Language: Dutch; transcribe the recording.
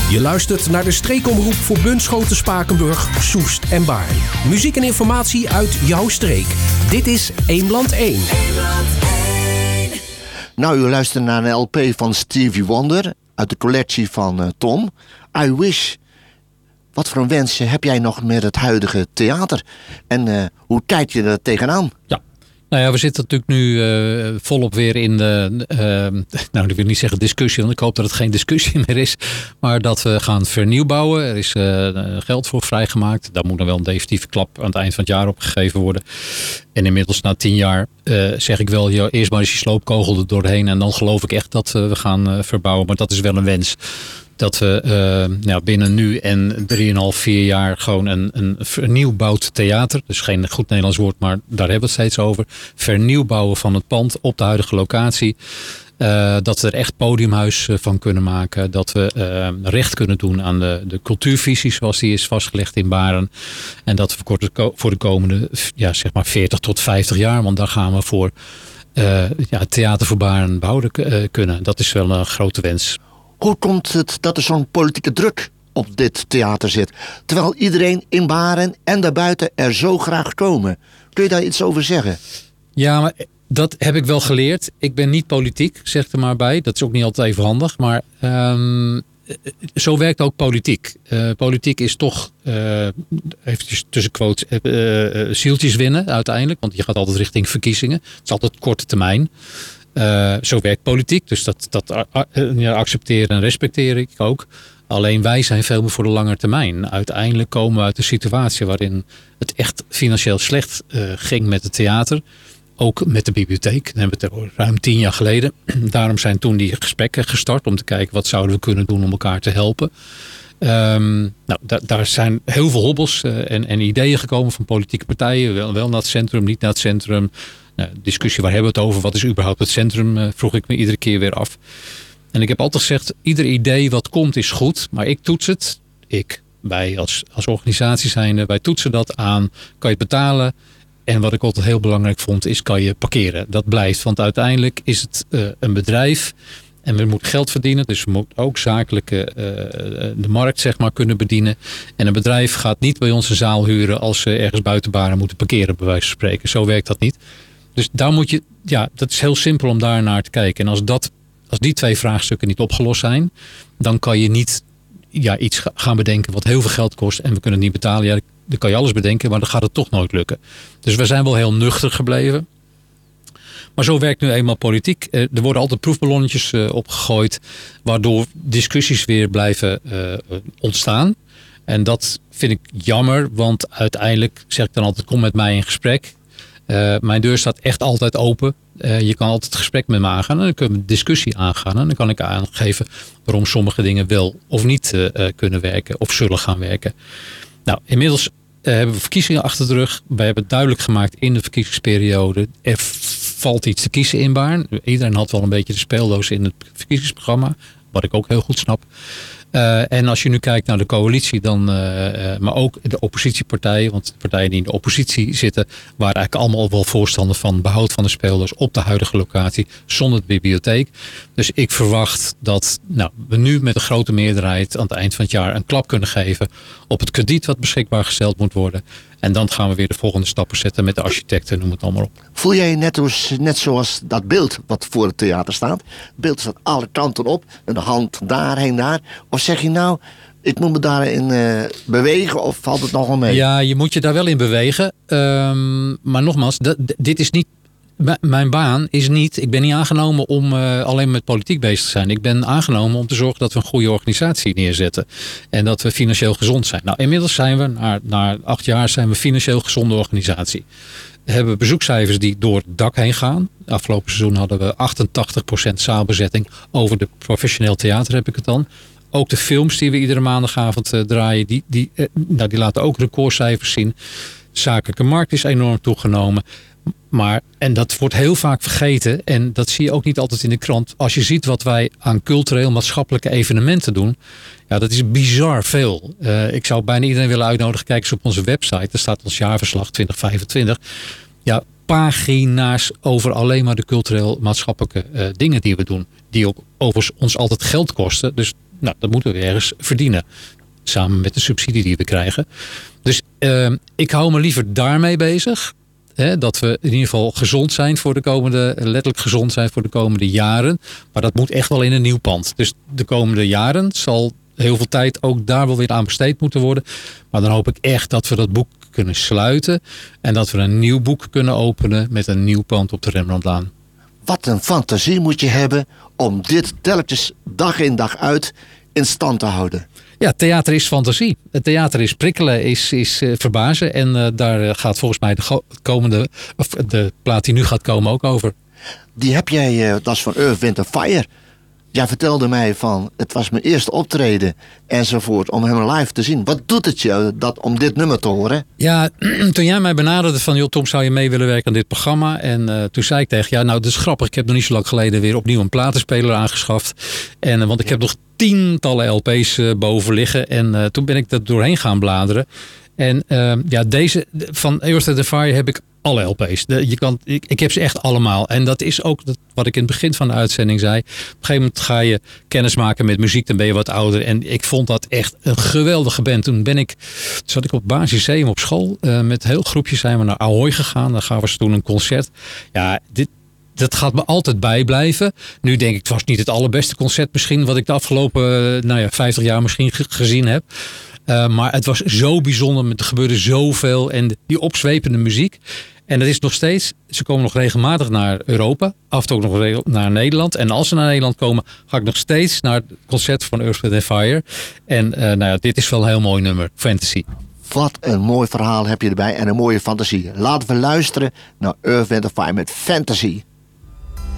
Je luistert naar de streekomroep voor Bunschoten, Spakenburg, Soest en Baarn. Muziek en informatie uit jouw streek. Dit is Eemland 1. Nou, u luistert naar een LP van Stevie Wonder uit de collectie van Tom. I Wish. Wat voor een wens heb jij nog met het huidige theater? En hoe kijk je er tegenaan? Ja. Nou ja, we zitten natuurlijk nu volop weer in de, ik wil niet zeggen discussie, want ik hoop dat het geen discussie meer is. Maar dat we gaan vernieuwbouwen. Er is geld voor vrijgemaakt. Daar moet dan wel een definitieve klap aan het eind van het jaar opgegeven worden. En inmiddels na 10 jaar zeg ik wel, eerst maar eens je sloopkogel er doorheen. En dan geloof ik echt dat we gaan verbouwen. Maar dat is wel een wens. Dat we binnen nu en 3,5, 4 jaar gewoon een vernieuwbouwd theater. Dus geen goed Nederlands woord, maar daar hebben we het steeds over. Vernieuwbouwen van het pand op de huidige locatie. Dat we er echt podiumhuis van kunnen maken. Dat we recht kunnen doen aan de cultuurvisie zoals die is vastgelegd in Baren. En dat we voor de komende 40 tot 50 jaar, want daar gaan we voor het theater voor Baren behouden kunnen. Dat is wel een grote wens. Hoe komt het dat er zo'n politieke druk op dit theater zit? Terwijl iedereen in Baren en daarbuiten er zo graag komen. Kun je daar iets over zeggen? Ja, maar dat heb ik wel geleerd. Ik ben niet politiek, zeg er maar bij. Dat is ook niet altijd even handig. Maar zo werkt ook politiek. Politiek is toch, eventjes tussen quotes, zieltjes winnen uiteindelijk. Want je gaat altijd richting verkiezingen. Het is altijd korte termijn. Zo werkt politiek, dus dat accepteer en respecteer ik ook. Alleen wij zijn veel meer voor de lange termijn. Uiteindelijk komen we uit een situatie waarin het echt financieel slecht ging met het theater. Ook met de bibliotheek. Dan hebben we het er ruim 10 jaar geleden. Daarom zijn toen die gesprekken gestart om te kijken wat zouden we kunnen doen om elkaar te helpen. Daar zijn heel veel hobbels en ideeën gekomen van politieke partijen. Wel naar het centrum, niet naar het centrum. Discussie, waar hebben we het over? Wat is überhaupt het centrum? Vroeg ik me iedere keer weer af. En ik heb altijd gezegd, ieder idee wat komt is goed. Maar ik toets het. Wij als organisatie zijnde, wij toetsen dat aan. Kan je het betalen? En wat ik altijd heel belangrijk vond, is kan je parkeren. Dat blijft, want uiteindelijk is het een bedrijf. En we moeten geld verdienen. Dus we moeten ook zakelijk de markt zeg maar kunnen bedienen. En een bedrijf gaat niet bij ons een zaal huren als ze ergens buiten Baren moeten parkeren, bij wijze van spreken. Zo werkt dat niet. Dus daar moet je, dat is heel simpel om daar naar te kijken. En als die 2 vraagstukken niet opgelost zijn, dan kan je niet iets gaan bedenken wat heel veel geld kost en we kunnen het niet betalen. Ja, dan kan je alles bedenken, maar dan gaat het toch nooit lukken. Dus we zijn wel heel nuchter gebleven. Maar zo werkt nu eenmaal politiek. Er worden altijd proefballonnetjes opgegooid, waardoor discussies weer blijven ontstaan. En dat vind ik jammer, want uiteindelijk zeg ik dan altijd, kom met mij in gesprek. Mijn deur staat echt altijd open. Je kan altijd het gesprek met me aangaan. En dan kunnen we een discussie aangaan. En dan kan ik aangeven waarom sommige dingen wel of niet kunnen werken. Of zullen gaan werken. Nou, inmiddels hebben we verkiezingen achter de rug. We hebben duidelijk gemaakt in de verkiezingsperiode. Er valt iets te kiezen in Baarn. Iedereen had wel een beetje de speeldoos in het verkiezingsprogramma. Wat ik ook heel goed snap. En als je nu kijkt naar de coalitie, dan, maar ook de oppositiepartijen, want de partijen die in de oppositie zitten, waren eigenlijk allemaal wel voorstander van behoud van de speeldoos op de huidige locatie, zonder de bibliotheek. Dus ik verwacht dat we nu met een grote meerderheid aan het eind van het jaar een klap kunnen geven op het krediet wat beschikbaar gesteld moet worden. En dan gaan we weer de volgende stappen zetten met de architecten, noem het allemaal op. Voel jij net zoals dat beeld wat voor het theater staat? Het beeld staat alle kanten op, en de hand daarheen daar. Of zeg je ik moet me daarin bewegen of valt het nog wel mee? Ja, je moet je daar wel in bewegen. Maar nogmaals, dit is niet... Mijn baan is niet... Ik ben niet aangenomen om alleen met politiek bezig te zijn. Ik ben aangenomen om te zorgen dat we een goede organisatie neerzetten. En dat we financieel gezond zijn. Nou, inmiddels zijn we, na 8 jaar, zijn we financieel gezonde organisatie. We hebben bezoekcijfers die door het dak heen gaan. Afgelopen seizoen hadden we 88% zaalbezetting. Over de professioneel theater heb ik het dan. Ook de films die we iedere maandagavond draaien, die laten ook recordcijfers zien. De zakelijke markt is enorm toegenomen. En dat wordt heel vaak vergeten. En dat zie je ook niet altijd in de krant. Als je ziet wat wij aan cultureel maatschappelijke evenementen doen. Ja, dat is bizar veel. Ik zou bijna iedereen willen uitnodigen. Kijk eens op onze website. Daar staat ons jaarverslag 2025. Ja, pagina's over alleen maar de cultureel maatschappelijke dingen die we doen. Die ook overigens ons altijd geld kosten. Dus Nou, dat moeten we ergens verdienen. Samen met de subsidie die we krijgen. Dus ik hou me liever daarmee bezig. Hè, dat we in ieder geval gezond zijn letterlijk gezond zijn voor de komende jaren. Maar dat moet echt wel in een nieuw pand. Dus de komende jaren zal heel veel tijd ook daar wel weer aan besteed moeten worden. Maar dan hoop ik echt dat we dat boek kunnen sluiten. En dat we een nieuw boek kunnen openen met een nieuw pand op de Rembrandtlaan. Wat een fantasie moet je hebben om dit telkens dag in dag uit in stand te houden. Ja, theater is fantasie. Het theater is prikkelen, is verbazen. En daar gaat volgens mij de plaat die nu gaat komen ook over. Die heb jij, dat is van Earth, Wind & Fire. Jij vertelde mij van, het was mijn eerste optreden enzovoort, om hem live te zien. Wat doet het je om dit nummer te horen? Ja, toen jij mij benaderde van, joh Tom, zou je mee willen werken aan dit programma? En toen zei ik tegen jou, nou dat is grappig, ik heb nog niet zo lang geleden weer opnieuw een platenspeler aangeschaft. Want ik heb nog tientallen LP's boven liggen. En toen ben ik er doorheen gaan bladeren. En deze van Earth & Fire heb ik alle LP's. Ik heb ze echt allemaal. En dat is ook wat ik in het begin van de uitzending zei. Op een gegeven moment ga je kennis maken met muziek. Dan ben je wat ouder. En ik vond dat echt een geweldige band. Toen zat ik op Basisseum op school. Met een heel groepje zijn we naar Ahoy gegaan. Daar gaven ze toen een concert. Ja, dat gaat me altijd bijblijven. Nu denk ik, het was niet het allerbeste concert misschien wat ik de afgelopen 50 jaar misschien gezien heb. Maar het was zo bijzonder. Er gebeurde zoveel. En die opzwepende muziek. En dat is nog steeds. Ze komen nog regelmatig naar Europa. Af en toe ook nog naar Nederland. En als ze naar Nederland komen, ga ik nog steeds naar het concert van Earth & Fire. En dit is wel een heel mooi nummer. Fantasy. Wat een mooi verhaal heb je erbij. En een mooie fantasie. Laten we luisteren naar Earth & Fire met Fantasy.